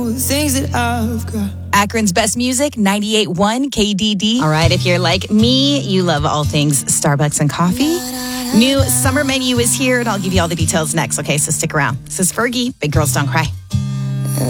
Things that I've got. Akron's best music, 98.1 KDD. All right, if you're like me, you love all things Starbucks and coffee. New summer menu is here, and I'll give you all the details next, okay? So stick around. This is Fergie, Big Girls Don't Cry.